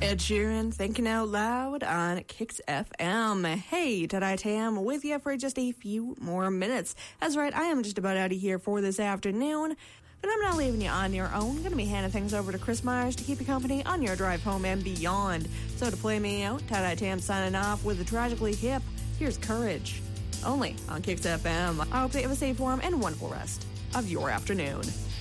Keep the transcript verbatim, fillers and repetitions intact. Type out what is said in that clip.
Ed Sheeran, Thinking Out Loud on Kicks F M. Hey, Ted Tam with you for just a few more minutes. That's right, I am just about out of here for this afternoon. But I'm not leaving you on your own. I'm going to be handing things over to Chris Myers to keep you company on your drive home and beyond. So to play me out, Ted Tam signing off with the Tragically Hip. Here's Courage. Only on Kicks F M. I hope that you have a safe, warm, and wonderful rest of your afternoon.